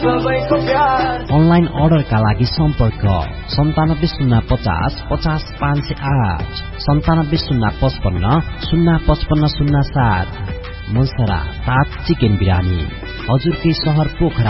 Online अर्डरका लागि सम्पर्क 9705 50 508 9705 055 07। मुलसरा ताज चिकन बिरानी हजुरकै शहर पोखरा